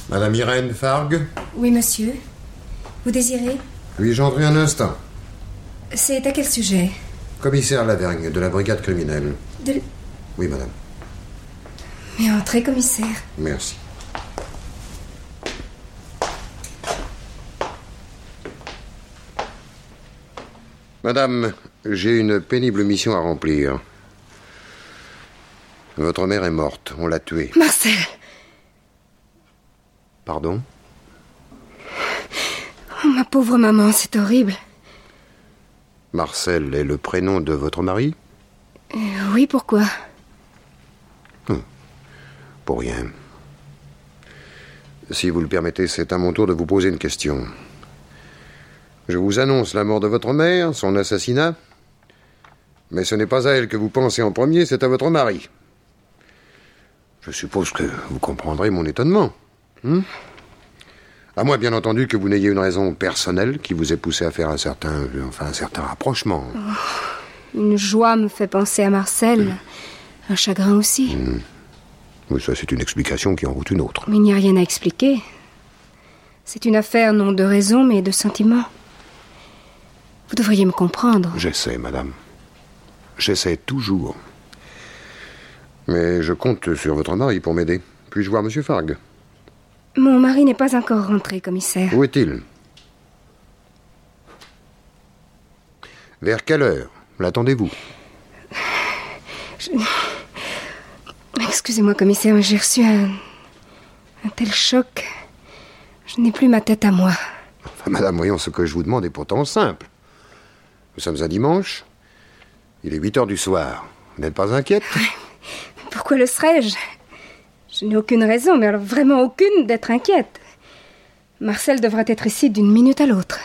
Madame Irène Fargue? Oui, monsieur. Vous désirez? Puis-je entrer un instant? C'est à quel sujet? Commissaire Lavergne, de la brigade criminelle. Oui, madame. Mais entrez, commissaire. Merci. Madame, j'ai une pénible mission à remplir. Votre mère est morte, on l'a tuée. Marcel! Pardon? Oh, ma pauvre maman, c'est horrible. Marcel est le prénom de votre mari? Oui, pourquoi? Pour rien. Si vous le permettez, c'est à mon tour de vous poser une question. Je vous annonce la mort de votre mère, son assassinat. Mais ce n'est pas à elle que vous pensez en premier, c'est à votre mari. Je suppose que vous comprendrez mon étonnement. À moins, bien entendu, que vous n'ayez une raison personnelle qui vous ait poussé à faire un certain rapprochement. Une joie me fait penser à Marcel. Un chagrin aussi. Oui, ça, c'est une explication qui en vaut une autre. Mais il n'y a rien à expliquer. C'est une affaire non de raison, mais de sentiment. Vous devriez me comprendre. J'essaie, madame. J'essaie toujours. Mais je compte sur votre mari pour m'aider. Puis-je voir monsieur Fargue? Mon mari n'est pas encore rentré, commissaire. Où est-il? Vers quelle heure l'attendez-vous? Excusez-moi, commissaire, mais j'ai reçu un tel choc. Je n'ai plus ma tête à moi. Enfin, madame, voyons, ce que je vous demande est pourtant simple. Nous sommes un dimanche. Il est 8h du soir. Vous n'êtes pas inquiète? Pourquoi le serais-je? Je n'ai aucune raison, mais alors vraiment aucune, d'être inquiète. Marcel devrait être ici d'une minute à l'autre.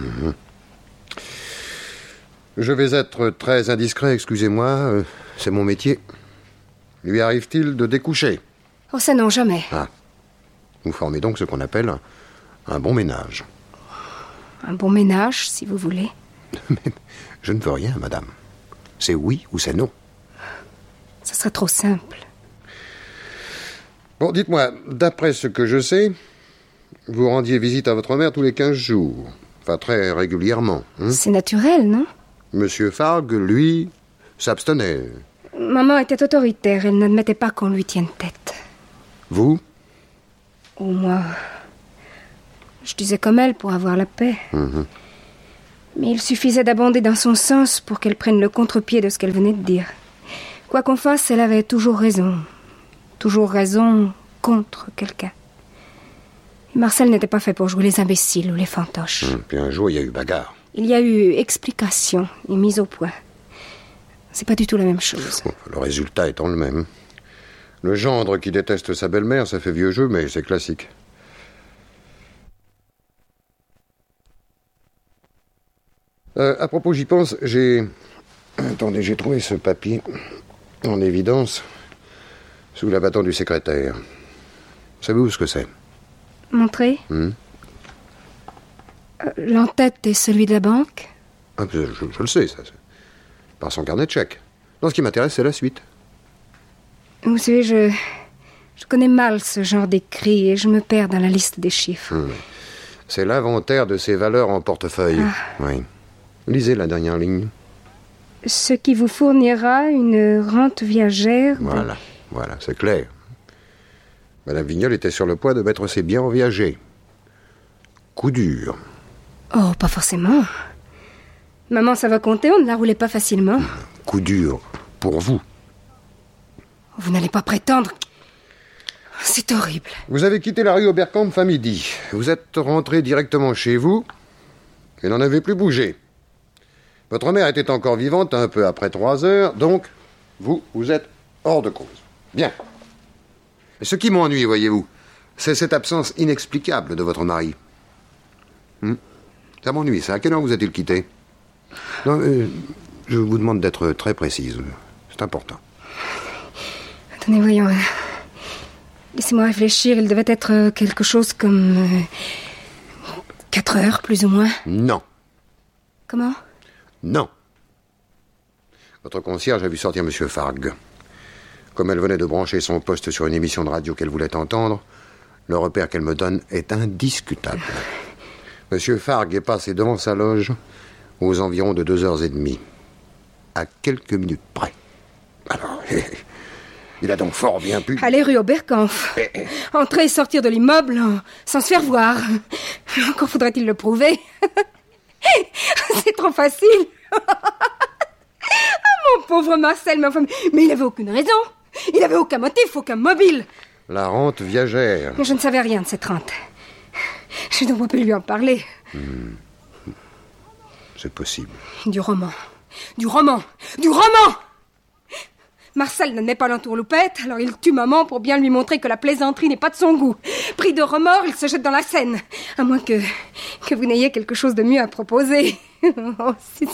Je vais être très indiscret, excusez-moi. C'est mon métier. Lui arrive-t-il de découcher? Oh, ça non, jamais. Ah. Vous formez donc ce qu'on appelle un bon ménage. Un bon ménage, si vous voulez. Mais je ne veux rien, madame. C'est oui ou c'est non. Ça serait trop simple. Bon, dites-moi, d'après ce que je sais, vous rendiez visite à votre mère tous les 15 jours. Enfin, très régulièrement. C'est naturel, non? Monsieur Fargue, lui, s'abstenait. Maman était autoritaire. Elle n'admettait pas qu'on lui tienne tête. Vous? Oh, moi... Je disais comme elle pour avoir la paix. Mais il suffisait d'abonder dans son sens pour qu'elle prenne le contre-pied de ce qu'elle venait de dire. Quoi qu'on fasse, elle avait toujours raison. Toujours raison contre quelqu'un. Et Marcel n'était pas fait pour jouer les imbéciles ou les fantoches. Puis un jour, il y a eu bagarre. Il y a eu explication et mise au point. C'est pas du tout la même chose. Le résultat étant le même. Le gendre qui déteste sa belle-mère, ça fait vieux jeu, mais c'est classique. À propos, j'y pense, Attendez, j'ai trouvé ce papier en évidence sous la bâton du secrétaire. Savez-vous ce que c'est? Montrez. L'en-tête est celui de la banque? Je le sais, ça. Par son carnet de chèques. Non, ce qui m'intéresse, c'est la suite. Vous savez, je connais mal ce genre d'écrit et je me perds dans la liste des chiffres. C'est l'inventaire de ses valeurs en portefeuille. Oui. Lisez la dernière ligne. Ce qui vous fournira une rente viagère. Voilà, c'est clair. Madame Vignol était sur le point de mettre ses biens en viager. Coup dur. Oh, pas forcément. Maman, ça va compter, on ne la roulait pas facilement. Coup dur pour vous. Vous n'allez pas prétendre... C'est horrible. Vous avez quitté la rue Oberkampf à midi. Vous êtes rentré directement chez vous et n'en avez plus bougé. Votre mère était encore vivante un peu après 3 heures, donc vous êtes hors de cause. Bien. Mais ce qui m'ennuie, voyez-vous, c'est cette absence inexplicable de votre mari. Ça m'ennuie, ça. À quelle heure vous a-t-il quitté? Non, je vous demande d'être très précise. C'est important. Attendez, voyons. Laissez-moi réfléchir. Il devait être quelque chose comme... 4 heures, plus ou moins. Non. Comment? Non. Votre concierge a vu sortir monsieur Fargue. Comme elle venait de brancher son poste sur une émission de radio qu'elle voulait entendre, Le repère qu'elle me donne est indiscutable. Monsieur Fargue est passé devant sa loge aux environs de 2h30. À quelques minutes près. Alors, il a donc fort bien pu... Aller rue Oberkampf. Entrer et sortir de l'immeuble sans se faire voir. Encore faudrait-il le prouver. C'est trop facile. Mon pauvre Marcel, mais il n'avait aucune raison. Il n'avait aucun motif, aucun mobile. La rente viagère. Mais je ne savais rien de cette rente. Je ne dois plus lui en parler. C'est possible. Du roman. Marcel n'admet pas l'entourloupette, alors il tue maman pour bien lui montrer que la plaisanterie n'est pas de son goût. Pris de remords, il se jette dans la Seine. À moins que vous n'ayez quelque chose de mieux à proposer. Oh,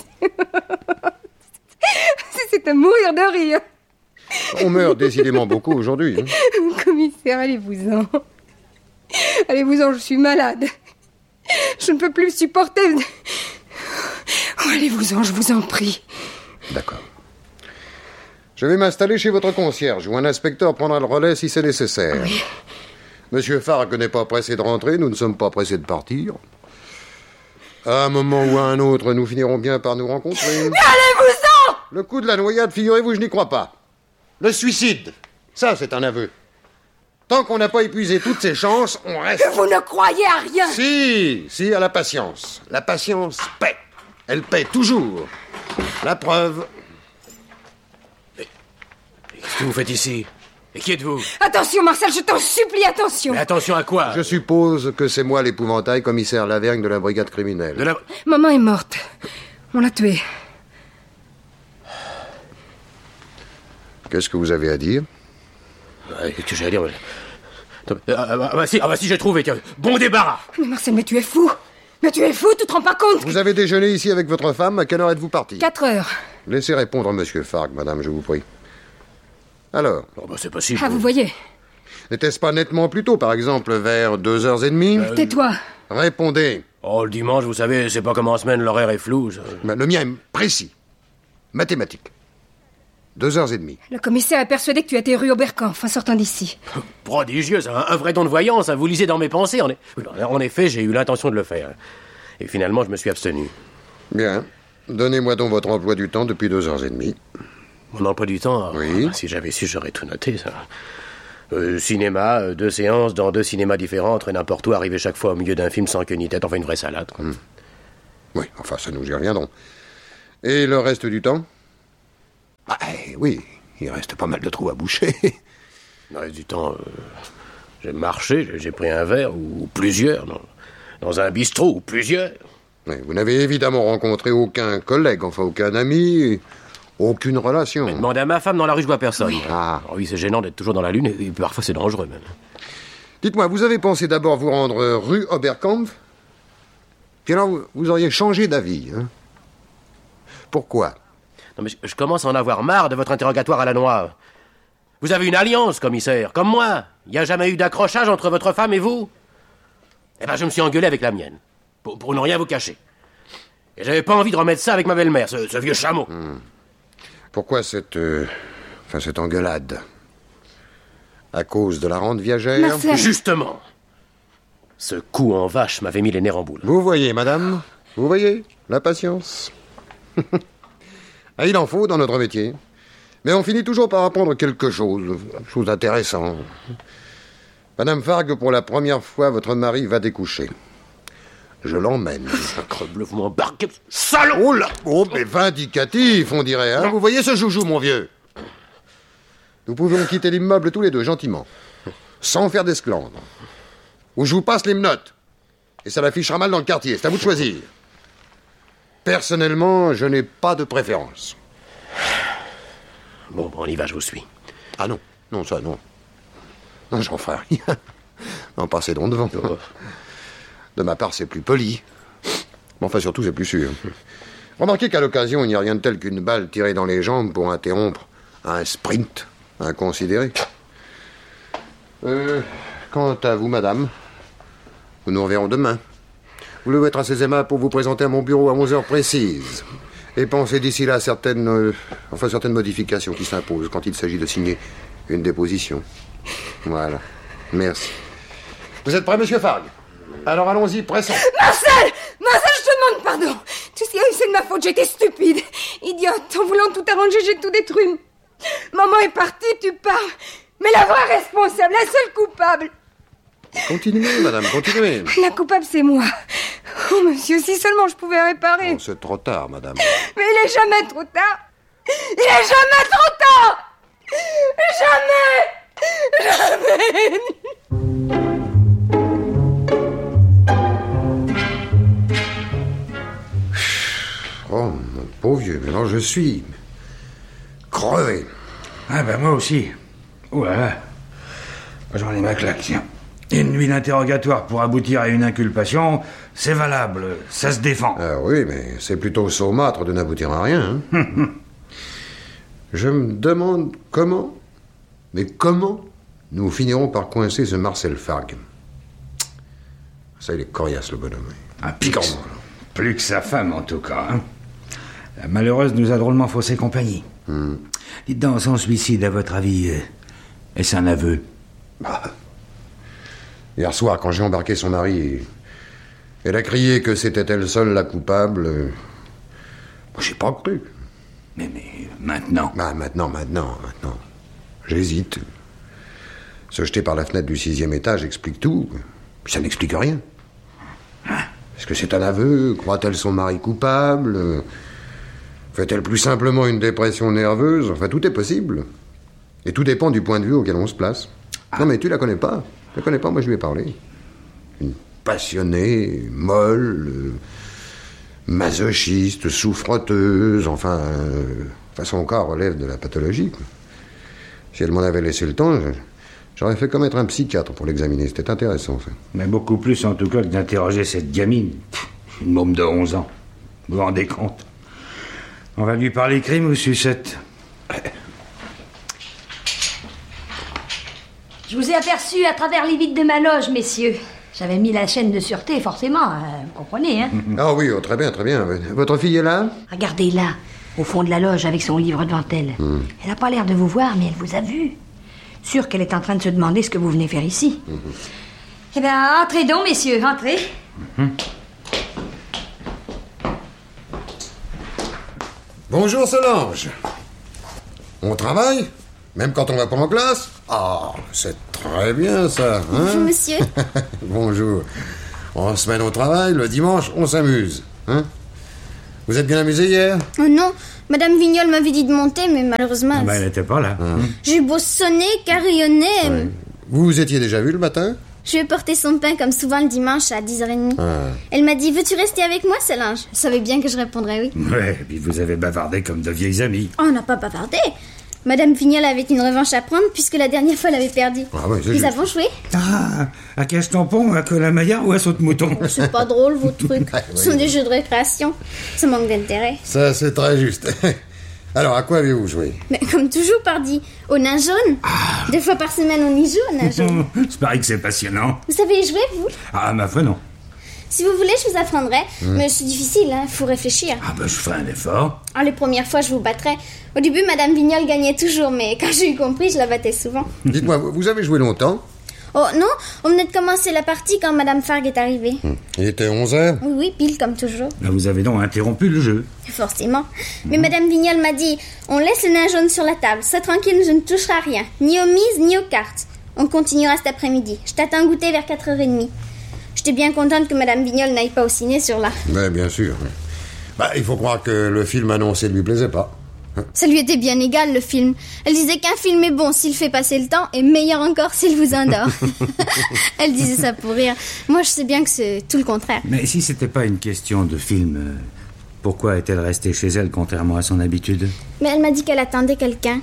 c'est à mourir de rire. On meurt décidément beaucoup aujourd'hui. Commissaire, allez-vous-en. Allez-vous-en, je suis malade. Je ne peux plus supporter. Oh, allez-vous-en, je vous en prie. D'accord. Je vais m'installer chez votre concierge, où un inspecteur prendra le relais si c'est nécessaire. Oui. Monsieur Fargue n'est pas pressé de rentrer, nous ne sommes pas pressés de partir. À un moment ou à un autre, nous finirons bien par nous rencontrer. Mais allez-vous-en! Le coup de la noyade, figurez-vous, je n'y crois pas. Le suicide, ça c'est un aveu. Tant qu'on n'a pas épuisé toutes ses chances, on reste... Vous ne croyez à rien! Si, à la patience. La patience paie. Elle paie toujours. La preuve... Qu'est-ce que vous faites ici? Et qui êtes-vous? Attention, Marcel, je t'en supplie, attention! Mais attention à quoi? Je suppose que c'est moi l'épouvantail, commissaire Lavergne de la brigade criminelle. Maman est morte. On l'a tuée. Qu'est-ce que vous avez à dire? Qu'est-ce que j'ai à dire? Si, j'ai trouvé, tiens. Bon débarras! Mais Marcel, mais tu es fou! Tu te rends pas compte? Vous avez déjeuné ici avec votre femme, à quelle heure êtes-vous parti? 4 heures. Laissez répondre monsieur Fargue, madame, je vous prie. Alors? C'est possible. Ah, vous voyez. N'était-ce pas nettement plus tôt, par exemple, vers 2h30? Tais-toi. Répondez. Oh, le dimanche, vous savez, c'est pas comme en semaine, l'horaire est flou. Mais le mien est précis. Mathématique. 2h30. Le commissaire est persuadé que tu as été rue Oberkampf en sortant d'ici. Prodigieux, un vrai don de voyance, vous lisez dans mes pensées. En effet, j'ai eu l'intention de le faire. Et finalement, je me suis abstenu. Bien. Donnez-moi donc votre emploi du temps depuis 2h30. Mon emploi du temps? Oui. Si j'avais su, j'aurais tout noté, ça. Cinéma, 2 séances dans 2 cinémas différents, entre n'importe où, arriver chaque fois au milieu d'un film sans queue ni tête, enfin une vraie salade, quoi. Oui, enfin, ça nous y reviendrons. Et le reste du temps? Oui, il reste pas mal de trous à boucher. Le reste du temps, j'ai marché, j'ai pris un verre, ou plusieurs, dans un bistrot, ou plusieurs. Oui, vous n'avez évidemment rencontré aucun collègue, enfin aucun ami, aucune relation. Mais demandez à ma femme, dans la rue, je vois personne. Oui. Alors oui, c'est gênant d'être toujours dans la lune, et parfois c'est dangereux, même. Dites-moi, vous avez pensé d'abord vous rendre rue Oberkampf? Puis alors, vous auriez changé d'avis, hein? Pourquoi? Non, mais je commence à en avoir marre de votre interrogatoire à la noix. Vous avez une alliance, commissaire, comme moi. Il n'y a jamais eu d'accrochage entre votre femme et vous. Eh ben, je me suis engueulé avec la mienne, pour ne rien vous cacher. Et j'avais pas envie de remettre ça avec ma belle-mère, ce vieux chameau. Pourquoi cette engueulade? À cause de la rente viagère? Marcel. Justement. Ce coup en vache m'avait mis les nerfs en boule. Vous voyez, madame? Vous voyez? La patience. Il en faut dans notre métier. Mais on finit toujours par apprendre quelque chose d'intéressant. Madame Fargue, pour la première fois, votre mari va découcher. Je l'emmène. Sacrebleu, vous m'embarquez, salaud! Oh là! Oh, mais vindicatif, on dirait, hein? Vous voyez ce joujou, mon vieux? Nous pouvons quitter l'immeuble tous les deux, gentiment. Sans faire d'esclandre. Ou je vous passe les menottes. Et ça l'affichera mal dans le quartier. C'est à vous de choisir. Personnellement, je n'ai pas de préférence. Bon, on y va, je vous suis. Ah non, non, ça, non. Non, j'en ferai rien. Non, passez donc devant. Oh. De ma part, c'est plus poli. Mais enfin, surtout, c'est plus sûr. Remarquez qu'à l'occasion, il n'y a rien de tel qu'une balle tirée dans les jambes pour interrompre un sprint inconsidéré. Quant à vous, madame, nous nous reverrons demain. Vous devez être assez aimable pour vous présenter à mon bureau à 11h précises. Et pensez d'ici là à certaines modifications qui s'imposent quand il s'agit de signer une déposition. Voilà. Merci. Vous êtes prêt, monsieur Fargue? Alors allons-y, pressons. Marcel, je te demande pardon. Tout ce qu'il y a eu, c'est de ma faute. J'étais stupide, idiote. En voulant tout arranger, j'ai tout détruit. Maman est partie, tu pars. Mais la vraie responsable, la seule coupable. Continuez, madame, continuez. La coupable, c'est moi. Oh, monsieur, si seulement je pouvais réparer. Oh, c'est trop tard, madame. Mais il est jamais trop tard. Il est jamais trop tard. Jamais. Oh, mon pauvre vieux, mais alors je suis crevé. Ah ben moi aussi. Oh là là. J'en ai ma claque, tiens. Une nuit d'interrogatoire pour aboutir à une inculpation, c'est valable, ça se défend. Ah oui, mais c'est plutôt saumâtre de n'aboutir à rien. Hein. Je me demande comment nous finirons par coincer ce Marcel Fargue. Ça, il est coriace, le bonhomme. Un piquant. Plus que sa femme, en tout cas. Hein. La malheureuse nous a drôlement faussé compagnie. Dites donc, son suicide, à votre avis, est-ce un aveu? Bah, hier soir, quand j'ai embarqué son mari, elle a crié que c'était elle seule la coupable. Moi, j'ai pas cru. Mais maintenant... Bah, maintenant. J'hésite. Se jeter par la fenêtre du 6e étage explique tout. Ça n'explique rien. Est-ce que c'est un aveu? Croit-elle son mari coupable? Fait-elle plus simplement une dépression nerveuse? Enfin, tout est possible. Et tout dépend du point de vue auquel on se place. Non, mais tu la connais pas. Tu la connais pas, moi je lui ai parlé. Une passionnée, molle, masochiste, souffreteuse, enfin son corps relève de la pathologie, quoi. Si elle m'en avait laissé le temps, j'aurais fait commettre un psychiatre pour l'examiner. C'était intéressant, ça. Mais beaucoup plus, en tout cas, que d'interroger cette gamine. Une môme de 11 ans. Vous vous rendez compte? On va lui parler crime ou sucette? Je vous ai aperçu à travers les vitres de ma loge, messieurs. J'avais mis la chaîne de sûreté, forcément, vous comprenez, hein? Ah oui, oh, très bien. Votre fille est là? Regardez-la, au fond de la loge, avec son livre devant elle. Elle n'a pas l'air de vous voir, mais elle vous a vu. Sûre qu'elle est en train de se demander ce que vous venez faire ici. Eh bien, entrez donc, messieurs, entrez. Bonjour, Solange. On travaille? Même quand on va pas en classe? Ah, c'est très bien, ça. Hein? Bonjour, monsieur. Bonjour. En semaine au travail, le dimanche, on s'amuse. Hein? Vous êtes bien amusé hier? Oh non, Madame Vignol m'avait dit de monter, mais malheureusement... Elle n'était pas là. J'ai beau sonner, carillonner... Ouais. Vous vous étiez déjà vu le matin? Je vais porter son pain comme souvent le dimanche à 10h30. Elle m'a dit, veux-tu rester avec moi, Solange? Je savais bien que je répondrais oui. Ouais, et puis vous avez bavardé comme de vieilles amies. Oh, on n'a pas bavardé. Madame Vignol avait une revanche à prendre puisque la dernière fois elle avait perdu. Ah ouais, Nous avons joué. Ah, à cache-tampon, à colamaillard ou à saute-mouton? C'est pas drôle, vos trucs. Ce sont des jeux de récréation. Ça manque d'intérêt. Ça, c'est très juste. Alors, à quoi avez-vous joué? Mais comme toujours, pardi, au nain jaune. 2 fois par semaine, on y joue au nain jaune. C'est pareil que c'est passionnant. Vous savez y jouer, vous? Ah, ma foi, non. Si vous voulez, je vous apprendrai. Mais c'est difficile, hein. Faut réfléchir. Ah, ben, je ferai un effort. Ah, les premières fois, je vous battrais. Au début, Madame Vignol gagnait toujours, mais quand j'ai eu compris, je la battais souvent. Dites-moi, vous avez joué longtemps? Oh, non, on venait de commencer la partie quand Madame Fargue est arrivée. Il était 11h? Oui, pile, comme toujours. Là, vous avez donc interrompu le jeu. Forcément. Mais Madame Vignol m'a dit, on laisse le nain jaune sur la table. Sois tranquille, je ne toucherai à rien. Ni aux mises, ni aux cartes. On continuera cet après-midi. Je t'attends goûter vers 4h30. J'étais bien contente que Madame Vignol n'aille pas au ciné sur là. Oui, bien sûr. Bah, il faut croire que le film annoncé ne lui plaisait pas. Ça lui était bien égal, le film. Elle disait qu'un film est bon s'il fait passer le temps et meilleur encore s'il vous endort. Elle disait ça pour rire. Moi, je sais bien que c'est tout le contraire. Mais si c'était pas une question de film, pourquoi est-elle restée chez elle contrairement à son habitude? Mais elle m'a dit qu'elle attendait quelqu'un.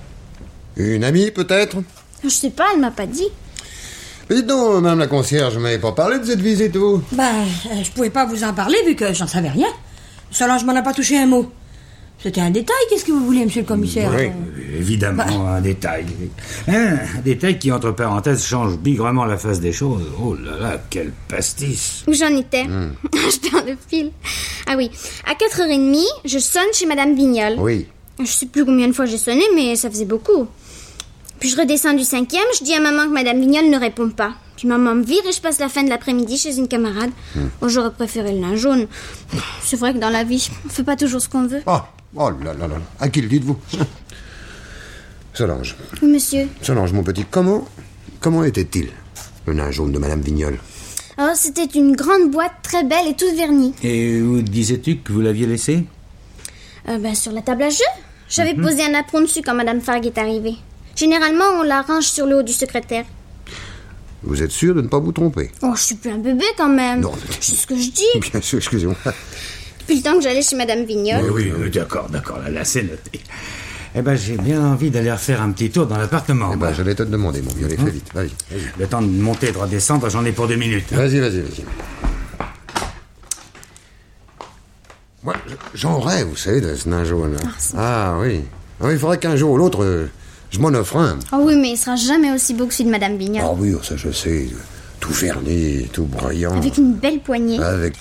Une amie, peut-être? Je sais pas, elle m'a pas dit. Mais dites donc, madame la concierge, vous m'avez pas parlé de cette visite, vous? Je pouvais pas vous en parler vu que j'en savais rien. Solange m'en a pas touché un mot. C'était un détail, qu'est-ce que vous voulez, monsieur le commissaire? Oui, évidemment, un détail. Un détail qui, entre parenthèses, change bigrement la face des choses. Oh là là, quel pastis! Où j'en étais? Je perds le fil. Ah oui, à 4h30, je sonne chez Madame Vignol. Oui. Je sais plus combien de fois j'ai sonné, mais ça faisait beaucoup. Puis je redescends du 5e, je dis à maman que Madame Vignol ne répond pas. Puis maman me vire et je passe la fin de l'après-midi chez une camarade. Oh, j'aurais préféré le nain jaune. C'est vrai que dans la vie, on fait pas toujours ce qu'on veut. Oh là là là. À qui le dites-vous? Solange. Oui, monsieur. Solange, mon petit, comment était-il, le nain jaune de Madame Vignol? Alors, c'était une grande boîte très belle et toute vernie. Et où disais-tu que vous l'aviez laissé? Sur la table à jeu. J'avais posé un apron dessus quand Madame Fargue est arrivée. Généralement, on la range sur le haut du secrétaire. Vous êtes sûr de ne pas vous tromper? Oh, je suis plus un bébé quand même. Non. C'est ce que je dis. Bien sûr, excusez-moi. Depuis le temps que j'allais chez Madame Vignol. Oui, d'accord, là, c'est noté. J'ai bien envie d'aller refaire un petit tour dans l'appartement. J'allais te demander, mon vieux, allez, fais vite, vas-y. Le temps de monter et de redescendre, j'en ai pour 2 minutes. Vas-y. Moi, j'en rêve, vous savez, de ce nain jaune. Oui. Il faudrait qu'un jour ou l'autre, je m'en offre un. Oh oui, mais il sera jamais aussi beau que celui de Madame Vignol. Ah oui, ça je sais. Tout verni, tout brillant. Avec une belle poignée.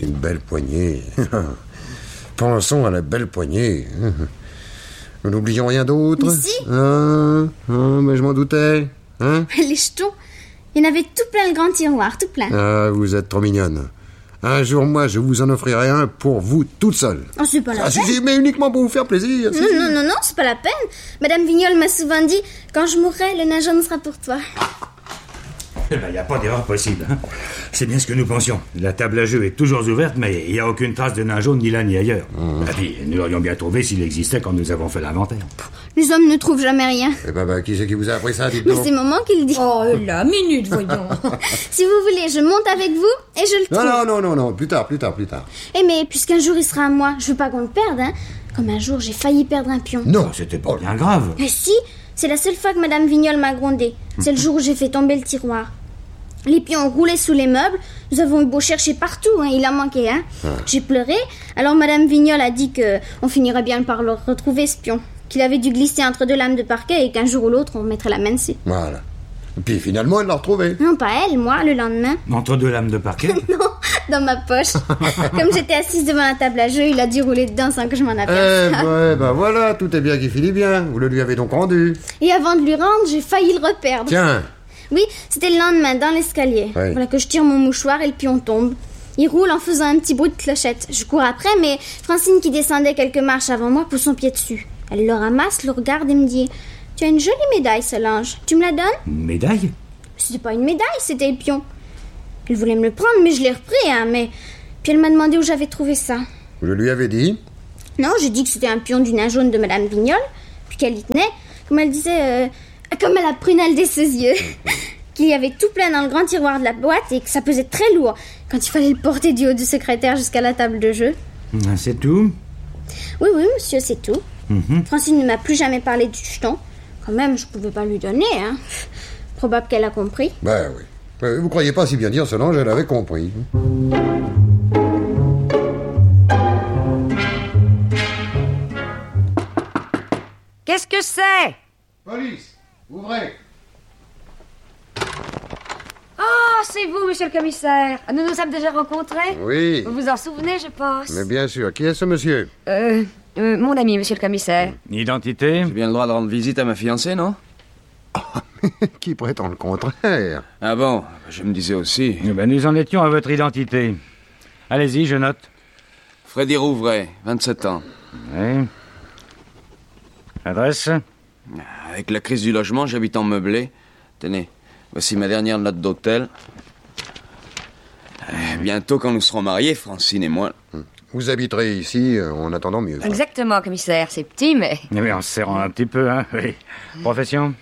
Pensons à la belle poignée. Nous n'oublions rien d'autre. Mais si. Mais je m'en doutais. Les jetons. Il y en avait tout plein le grand tiroir, tout plein. Vous êtes trop mignonne. Un jour, moi, je vous en offrirai un pour vous toute seule. Oh, c'est pas la peine. Si, mais uniquement pour vous faire plaisir. Non, c'est pas la peine. Madame Vignol m'a souvent dit, quand je mourrai, le nain jaune sera pour toi. Il n'y a pas d'erreur possible. C'est bien ce que nous pensions. La table à jeu est toujours ouverte, mais il n'y a aucune trace de nain jaune ni là ni ailleurs. Et puis, nous l'aurions bien trouvé s'il existait quand nous avons fait l'inventaire. Les hommes ne trouvent jamais rien. Qui c'est qui vous a appris ça, dites-donc? Mais c'est maman qui le dit. Oh, la minute, voyons. Si vous voulez, je monte avec vous et je le trouve. Non, plus tard. Mais puisqu'un jour il sera à moi, je veux pas qu'on le perde, hein. Comme un jour j'ai failli perdre un pion. Non, c'était pas bien grave. Mais si, c'est la seule fois que Madame Vignol m'a grondé. C'est le jour où j'ai fait tomber le tiroir. Les pions roulaient sous les meubles. Nous avons eu beau chercher partout, il en manquait un. J'ai pleuré. Alors Madame Vignol a dit que on finirait bien par le retrouver, ce pion. Qu'il avait dû glisser entre 2 lames de parquet et qu'un jour ou l'autre on mettrait la main dessus. Voilà. Et puis finalement elle l'a retrouvé. Non, pas elle, moi, le lendemain. Entre 2 lames de parquet? Non, dans ma poche. Comme j'étais assise devant la table à jeu, il a dû rouler dedans sans que je m'en aperçoive. Voilà, tout est bien qui finit bien. Vous le lui avez donc rendu. Et avant de lui rendre, j'ai failli le reperdre. Tiens. Oui, c'était le lendemain, dans l'escalier. Oui. Voilà que je tire mon mouchoir et le pion tombe. Il roule en faisant un petit bruit de clochette. Je cours après, mais Francine, qui descendait quelques marches avant moi, pousse son pied dessus. Elle le ramasse, le regarde et me dit « Tu as une jolie médaille, Solange. Tu me la donnes ?» Une médaille? C'était pas une médaille, c'était le pion. Elle voulait me le prendre, mais je l'ai repris, mais... Puis elle m'a demandé où j'avais trouvé ça. Je lui avais dit? Non, j'ai dit que c'était un pion du nain jaune de Madame Vignol, puis qu'elle y tenait, comme elle disait... Comme elle a prunelle de ses yeux. Qu'il y avait tout plein dans le grand tiroir de la boîte et que ça pesait très lourd quand il fallait le porter du haut du secrétaire jusqu'à la table de jeu. C'est tout? Oui, monsieur, c'est tout. Francine ne m'a plus jamais parlé du jeton. Quand même, je pouvais pas lui donner, Probable qu'elle a compris. Oui. Vous croyez pas si bien dire, Solange, elle avait compris. Qu'est-ce que c'est? Police, ouvrez. Oh, c'est vous, monsieur le commissaire. Nous nous sommes déjà rencontrés? Oui. Vous vous en souvenez, je pense. Mais bien sûr. Qui est ce monsieur? Mon ami, monsieur le commissaire. Identité? J'ai bien le droit de rendre visite à ma fiancée, non? Qui prétend le contraire? Ah bon, je me disais aussi. Nous en étions à votre identité. Allez-y, je note. Freddy Rouvray, 27 ans. Oui. Adresse? Avec la crise du logement, j'habite en meublé. Tenez, voici ma dernière note d'hôtel. Bientôt, quand nous serons mariés, Francine et moi... Vous habiterez ici en attendant mieux. Exactement, commissaire. C'est petit, mais... Mais en se serrant un petit peu, oui. Profession?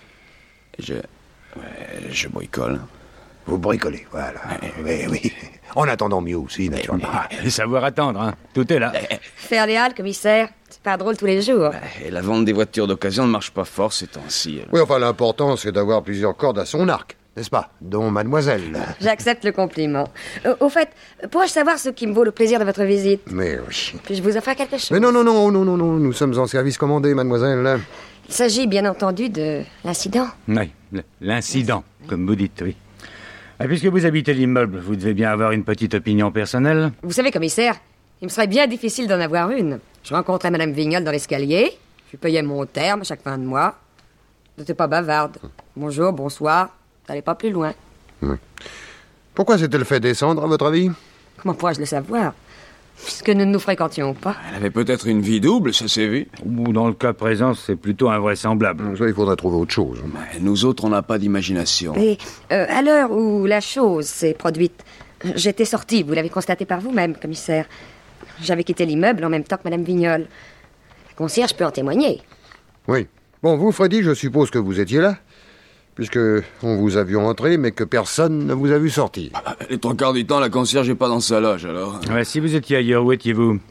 Je bricole. Vous bricolez, voilà. Oui. En attendant mieux aussi, naturellement. Savoir attendre, Tout est là. Faire les halles, commissaire, c'est pas drôle tous les jours. Et la vente des voitures d'occasion ne marche pas fort ces temps-ci. Oui, l'important, c'est d'avoir plusieurs cordes à son arc, n'est-ce pas? Dont mademoiselle. J'accepte le compliment. Au fait, pourrais-je savoir ce qui me vaut le plaisir de votre visite? Mais oui. Puis-je vous offrir quelque chose? Mais non, nous sommes en service commandé, mademoiselle. Il s'agit bien entendu de l'incident. Oui, l'incident, comme vous dites, oui. Et puisque vous habitez l'immeuble, vous devez bien avoir une petite opinion personnelle. Vous savez, commissaire, il me serait bien difficile d'en avoir une. Je rencontrais Madame Vignol dans l'escalier, je lui payais mon terme à chaque fin de mois. T'étais pas bavarde. Bonjour, bonsoir. T'allais pas plus loin. Oui. Pourquoi s'est-elle fait descendre, à votre avis? Comment pourrais-je le savoir? Puisque nous ne nous fréquentions pas. Elle avait peut-être une vie double, ça s'est vu. Ou dans le cas présent, c'est plutôt invraisemblable. Ça, il faudrait trouver autre chose. Mais nous autres, on n'a pas d'imagination. Et à l'heure où la chose s'est produite, j'étais sortie, vous l'avez constaté par vous-même, commissaire. J'avais quitté l'immeuble en même temps que Madame Vignol. La concierge peut en témoigner. Oui. Bon, vous, Freddy, je suppose que vous étiez là, puisque on vous a vu entrer, mais que personne ne vous a vu sortir. Les 3/4 du temps, la concierge n'est pas dans sa loge, alors. Ouais, si vous étiez ailleurs, où étiez-vous?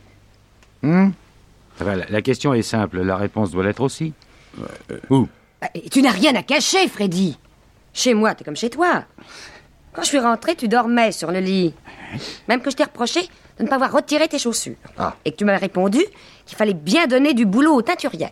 Enfin, la question est simple, la réponse doit l'être aussi. Où? Et tu n'as rien à cacher, Freddy. Chez moi, t'es comme chez toi. Quand je suis rentrée, tu dormais sur le lit. Même que je t'ai reproché de ne pas avoir retiré tes chaussures. Ah. Et que tu m'as répondu qu'il fallait bien donner du boulot aux teinturières.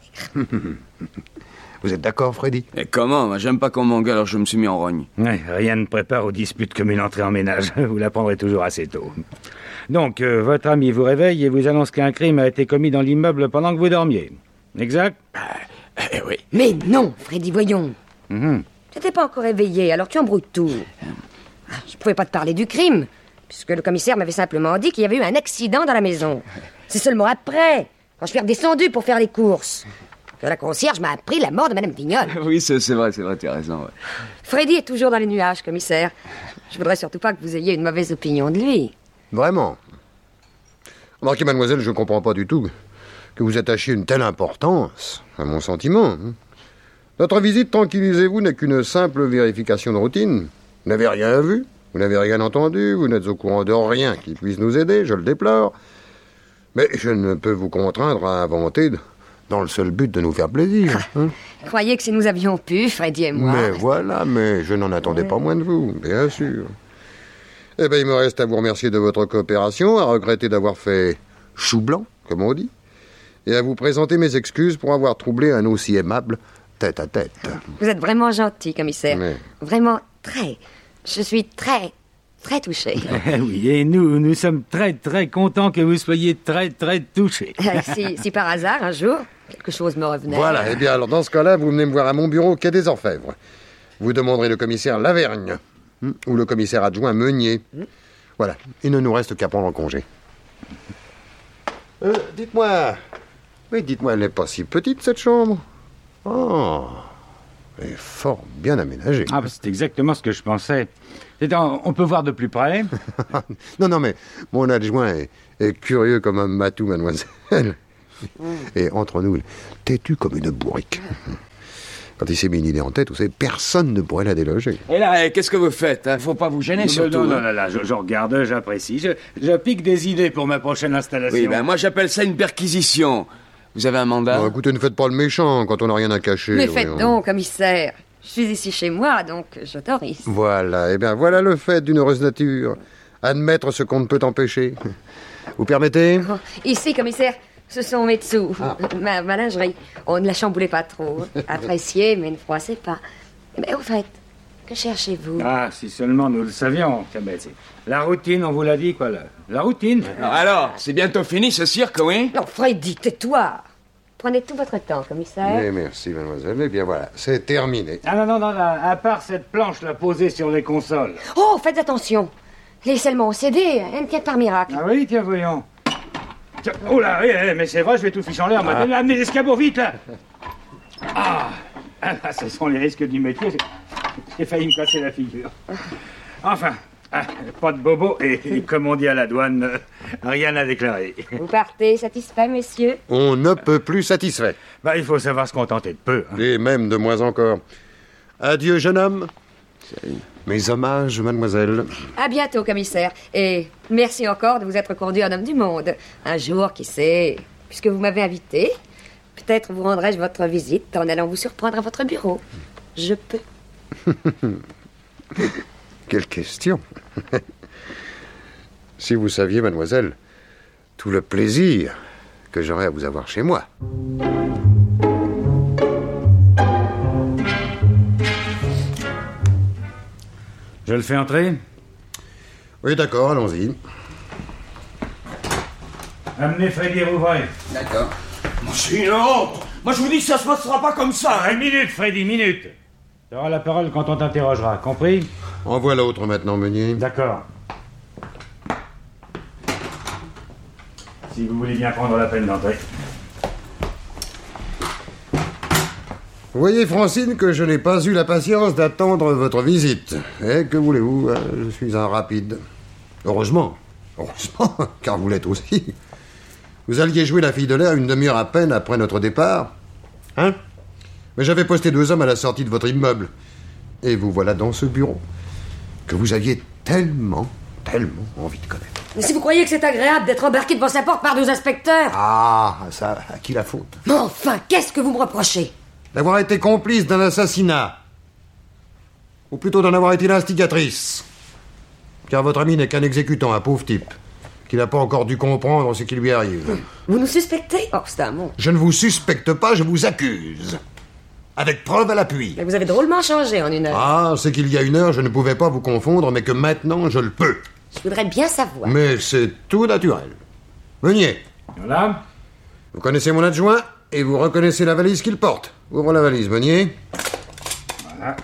Vous êtes d'accord, Freddy? Et comment? Moi, j'aime pas qu'on m'engueule, alors je me suis mis en rogne. Ouais, rien ne prépare aux disputes comme une entrée en ménage. Vous l'apprendrez toujours assez tôt. Donc, votre ami vous réveille et vous annonce qu'un crime a été commis dans l'immeuble pendant que vous dormiez. Exact? Oui. Mais non, Freddy, voyons. Tu n'étais pas encore éveillé, alors tu embrouilles tout. Je pouvais pas te parler du crime, puisque le commissaire m'avait simplement dit qu'il y avait eu un accident dans la maison. C'est seulement après, quand je suis redescendu pour faire les courses, que la concierge m'a appris la mort de Madame Vignol. Oui, c'est vrai, tu as raison. Ouais. Freddy est toujours dans les nuages, commissaire. Je voudrais surtout pas que vous ayez une mauvaise opinion de lui. Vraiment? Remarquez, mademoiselle, je ne comprends pas du tout que vous attachiez une telle importance à mon sentiment. Notre visite, tranquillisez-vous, n'est qu'une simple vérification de routine. Vous n'avez rien vu, vous n'avez rien entendu, vous n'êtes au courant de rien qui puisse nous aider, je le déplore. Mais je ne peux vous contraindre à inventer dans le seul but de nous faire plaisir. Croyez que si nous avions pu, Freddy et moi... Mais voilà, mais je n'en attendais pas moins de vous, bien sûr. Eh bien, il me reste à vous remercier de votre coopération, à regretter d'avoir fait chou blanc, comme on dit, et à vous présenter mes excuses pour avoir troublé un aussi aimable tête-à-tête. Vous êtes vraiment gentil, commissaire. Mais... Vraiment très. Je suis très touchée. Oui, et nous sommes très contents que vous soyez très touchés. Si par hasard, un jour, quelque chose me revenait... Voilà, eh bien, alors dans ce cas-là, vous venez me voir à mon bureau, quai des Orfèvres. Vous demanderez le commissaire Lavergne, ou le commissaire adjoint Meunier. Voilà, il ne nous reste qu'à prendre congé. Dites-moi, elle n'est pas si petite, cette chambre? Oh, elle est fort bien aménagée. Ah, c'est exactement ce que je pensais. On peut voir de plus près? Non, mais mon adjoint est curieux comme un matou, mademoiselle. Et entre nous, têtu comme une bourrique. Quand il s'est mis une idée en tête, vous savez, personne ne pourrait la déloger. Et là, qu'est-ce que vous faites? Faut pas vous gêner, surtout. Non, là, je regarde, j'apprécie. Je pique des idées pour ma prochaine installation. Oui, moi j'appelle ça une perquisition. Vous avez un mandat? Bon, écoutez, ne faites pas le méchant quand on n'a rien à cacher. Mais faites donc, commissaire. Je suis ici chez moi, donc j'autorise. Voilà, eh bien, voilà le fait d'une heureuse nature. Admettre ce qu'on ne peut empêcher. Vous permettez? Ici, commissaire, ce sont mes dessous. Ma lingerie. On ne la chamboulait pas trop. Appréciez, mais ne froissez pas. Mais au fait, que cherchez-vous? Ah, si seulement nous le savions. La routine, on vous l'a dit, quoi, la routine. Alors, c'est bientôt fini, ce cirque, oui? Non, Freddy, tais-toi. Prenez tout votre temps, commissaire. Mais merci, mademoiselle. Eh bien, voilà, c'est terminé. Ah non, à part cette planche, là, posée sur les consoles. Oh, faites attention. Laissez-le mon CD, elle me tient par miracle. Ah oui, tiens, voyons. Tiens, oh là, oui, mais c'est vrai, je vais tout ficher en l'air. Amenez l'escabeau, vite, là. Ce sont les risques du métier. J'ai failli me casser la figure. Enfin, pas de bobo et comme on dit à la douane, rien à déclarer. Vous partez satisfait, messieurs? On ne peut plus satisfait. Il faut savoir se contenter de peu. Et même de moins encore. Adieu, jeune homme. Salut. Mes hommages, mademoiselle. À bientôt, commissaire. Et merci encore de vous être conduit en homme du monde. Un jour, qui sait, puisque vous m'avez invité, peut-être vous rendrai-je votre visite en allant vous surprendre à votre bureau. Je peux. Quelle question. Si vous saviez, mademoiselle, tout le plaisir que j'aurais à vous avoir chez moi. Je le fais entrer? Oui, d'accord, allons-y. Amenez Freddy Rouvray. D'accord. C'est une honte! Moi, je vous dis que ça se passera pas comme ça. Une minute, Freddy, minute. Tu auras la parole quand on t'interrogera, compris? Envoie l'autre maintenant, Meunier. D'accord. Si vous voulez bien prendre la peine d'entrer. Vous voyez, Francine, que je n'ai pas eu la patience d'attendre votre visite. Et que voulez-vous, je suis un rapide. Heureusement, car vous l'êtes aussi. Vous alliez jouer la fille de l'air une demi-heure à peine après notre départ. Hein? Mais j'avais posté 2 hommes à la sortie de votre immeuble. Et vous voilà dans ce bureau que vous aviez tellement envie de connaître. Mais si vous croyez que c'est agréable d'être embarqué devant sa porte par 2 inspecteurs... Ah, ça, à qui la faute? Mais enfin, qu'est-ce que vous me reprochez? D'avoir été complice d'un assassinat. Ou plutôt d'en avoir été l'instigatrice. Car votre ami n'est qu'un exécutant, un pauvre type, qui n'a pas encore dû comprendre ce qui lui arrive. Vous nous suspectez? Oh, c'est un mot. Je ne vous suspecte pas, je vous accuse. Avec preuve à l'appui. Mais vous avez drôlement changé en 1 heure. Ah, c'est qu'il y a 1 heure, je ne pouvais pas vous confondre, mais que maintenant, je le peux. Je voudrais bien savoir. Mais c'est tout naturel. Meunier, Voilà. vous connaissez mon adjoint et vous reconnaissez la valise qu'il porte. Ouvre la valise, Meunier. Voilà.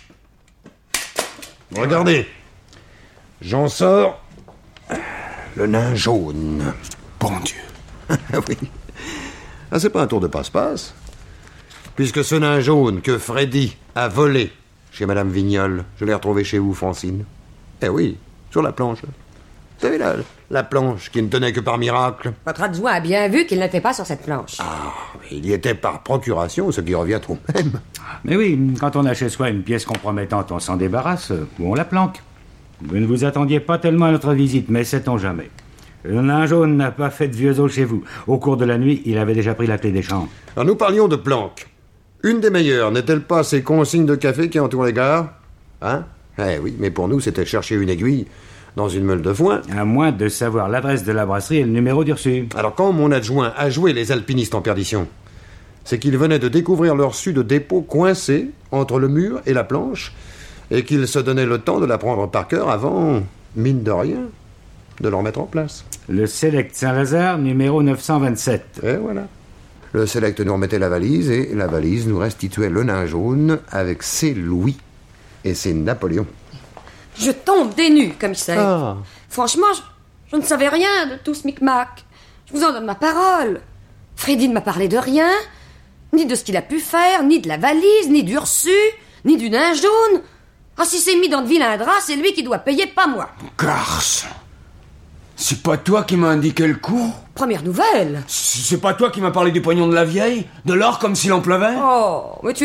Regardez. J'en sors le nain jaune. Bon Dieu. Oui. Ah, c'est pas un tour de passe-passe. Puisque ce nain jaune que Freddy a volé chez Madame Vignol, je l'ai retrouvé chez vous, Francine. Eh oui, sur la planche. Vous savez, la planche qui ne tenait que par miracle. Votre adjoint a bien vu qu'il n'était pas sur cette planche. Ah, mais il y était par procuration, ce qui revient au même. Mais oui, quand on a chez soi une pièce compromettante, on s'en débarrasse ou on la planque. Vous ne vous attendiez pas tellement à notre visite, mais sait-on jamais. Le nain jaune n'a pas fait de vieux os chez vous. Au cours de la nuit, il avait déjà pris la clé des chambres. Alors nous parlions de planques. Une des meilleures, n'est-elle pas ces consignes de café qui entourent les gares? Hein? Eh oui, mais pour nous, c'était chercher une aiguille dans une meule de foin. À moins de savoir l'adresse de la brasserie et le numéro du reçu. Alors quand mon adjoint a joué les alpinistes en perdition, c'est qu'il venait de découvrir leur reçu de dépôt coincé entre le mur et la planche, et qu'il se donnait le temps de la prendre par cœur avant, mine de rien, de le remettre en place. Le Select Saint-Lazare, numéro 927. Et voilà. Le Select nous remettait la valise, et la valise nous restituait le nain jaune avec ses louis et ses Napoléons. Je tombe des nues, commissaire. Ah. Franchement, je ne savais rien de tout ce micmac. Je vous en donne ma parole. Freddy ne m'a parlé de rien, ni de ce qu'il a pu faire, ni de la valise, ni du reçu, ni du nain jaune. Ah, si c'est mis dans de vilains draps, c'est lui qui doit payer, pas moi. Garce. C'est pas toi qui m'as indiqué le coup? Première nouvelle. C'est pas toi qui m'as parlé du pognon de la vieille? De l'or comme s'il en pleuvait? Oh, mais tu